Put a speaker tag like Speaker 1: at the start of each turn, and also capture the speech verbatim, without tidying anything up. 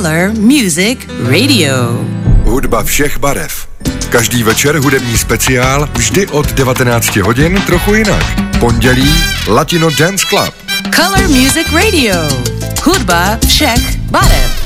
Speaker 1: Color Music Radio.
Speaker 2: Hudba všech barev. Každý večer hudební speciál, vždy od devatenáct hodin, trochu jinak. Pondělí Latino Dance Club.
Speaker 1: Color Music Radio. Hudba všech barev.